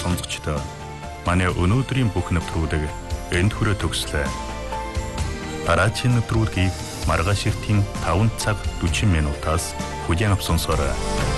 сонсогчдоо манай өнөөдрийн бүх нэвтрүүлэг энд хүрээ төгслөө. Дараагийн нэвтрүүлгийг маргааш эртийн 5 цаг 40 минутаас хүлээн авсан сорой.